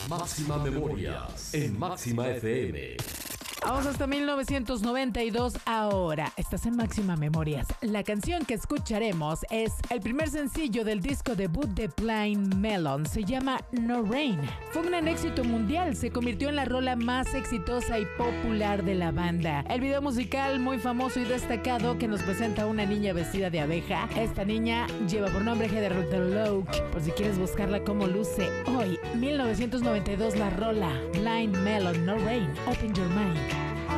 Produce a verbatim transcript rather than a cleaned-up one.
Máxima Memorias en Máxima F M. Vamos hasta mil novecientos noventa y dos ahora. Estás en Máxima Memorias. La canción que escucharemos es el primer sencillo del disco debut de Blind Melon. Se llama No Rain. Fue un gran éxito mundial. Se convirtió en la rola más exitosa y popular de la banda. El video musical muy famoso y destacado que nos presenta a una niña vestida de abeja. Esta niña lleva por nombre Heather the Loke. Por si quieres buscarla como luce hoy. mil novecientos noventa y dos la rola Blind Melon, No Rain. Open your mind.